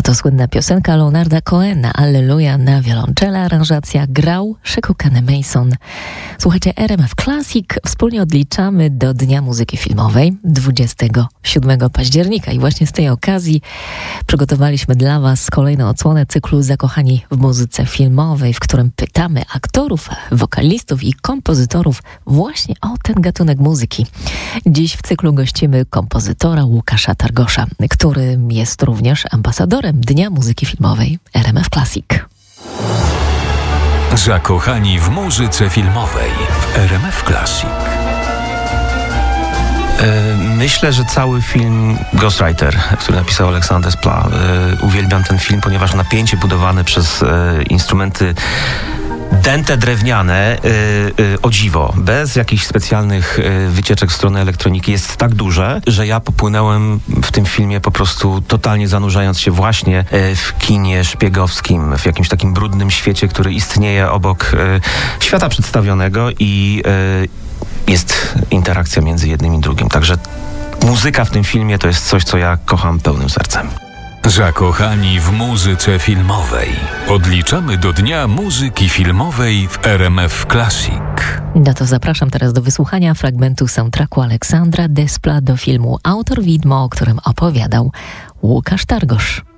To słynna piosenka Leonarda Cohena, Alleluja na wiolonczele, aranżacja grał Shekukane Mason. Słuchajcie, RMF Classic wspólnie odliczamy do Dnia Muzyki Filmowej 27 października i właśnie z tej okazji przygotowaliśmy dla Was kolejną odsłonę cyklu Zakochani w muzyce filmowej, w którym pytamy aktorów, wokalistów i kompozytorów właśnie o ten gatunek muzyki. Dziś w cyklu gościmy kompozytora Łukasza Targosza, który jest również ambasadorem Dnia Muzyki Filmowej RMF Classic. Zakochani w muzyce filmowej w RMF Classic. Myślę, że cały film Ghostwriter, który napisał Alexandre Desplat, uwielbiam ten film, ponieważ napięcie budowane przez instrumenty dęte drewniane, o dziwo, bez jakichś specjalnych wycieczek w stronę elektroniki jest tak duże, że ja popłynąłem w tym filmie po prostu totalnie zanurzając się właśnie w kinie szpiegowskim, w jakimś takim brudnym świecie, który istnieje obok świata przedstawionego i jest interakcja między jednym i drugim. Także muzyka w tym filmie to jest coś, co ja kocham pełnym sercem. Zakochani w muzyce filmowej. Odliczamy do Dnia Muzyki Filmowej w RMF Classic. No to zapraszam teraz do wysłuchania fragmentu soundtracku Alexandra Desplat do filmu Autor Widmo, o którym opowiadał Łukasz Targosz.